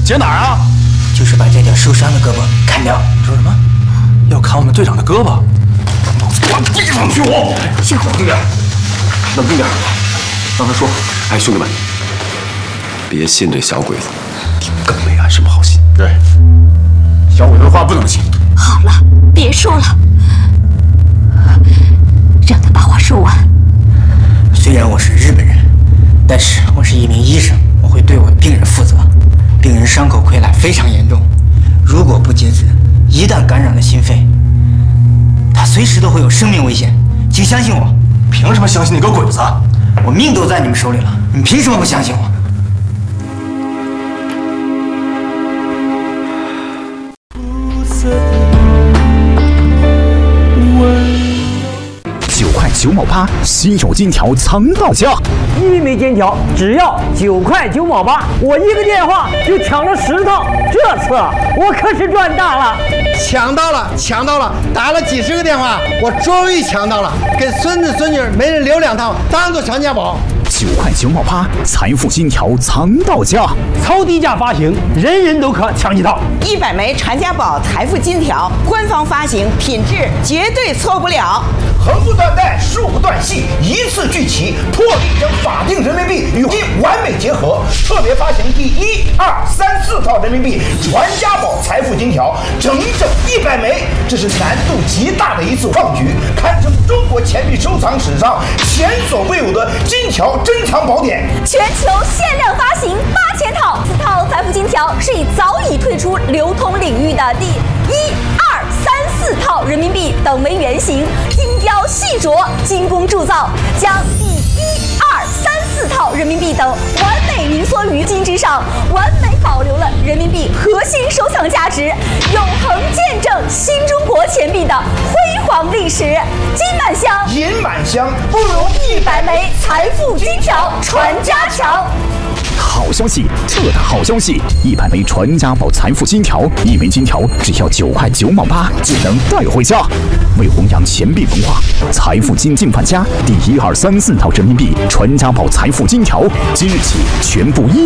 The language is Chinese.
截哪儿啊？ 就是把这条受伤的胳膊砍掉。 说什么？要砍我们队长的胳膊？老子关闭上去我！ 小伙， 冷静点，冷静点，让他说。哎，兄弟们，别信这小鬼子，更没安什么好心。 对，小鬼子的话不能信。 好了，别说了，让他把话说完。 虽然我是日本人，但是我是一名医生，我会对我的病人负责。病人伤口溃烂非常严重，如果不截肢，一旦感染了心肺，他随时都会有生命危险。请相信我。 凭什么相信你个鬼子？ 我命都在你们手里了，你们凭什么不相信我？ 9块9毛8，稀有金条藏到家。 一枚金条只要9块9毛8，我一个电话就抢了10套，这次我可是赚大了！ 抢到了，抢到了！打了几10个电话，我终于抢到了，给孙子孙女每人留2套，当做传家宝。 9块9毛8，财富金条藏到家， 超低价发行，人人都可抢一套。 100枚传家宝财富金条，官方发行，品质绝对错不了。 横不断带，竖不断系，一次聚齐，破例将法定人民币与金完美结合。特别发行第1、2、3、4套人民币传家宝财富金条，整100枚，这是难度极大的一次创举，堪称中国钱币收藏史上前所未有的金条珍藏宝典。 全球限量发行8000套，此套财富金条是以早已退出流通领域的第1、2、3、4套人民币等为原型，精雕细琢、精工铸造，将第1、2、3、4套人民币等完美凝缩于金之上，完美保留了人民币核心收藏价值，永恒见证新中国钱币的辉煌历史。金满箱， 银满箱， 不如100枚财富金条传家强。 好消息，特大好消息！100枚传家宝财富金条，1枚金条只要9块9毛8就能带回家。为弘扬钱币文化，财富金进返家第1、2、3、4套人民币传家宝财富金条，今日起全部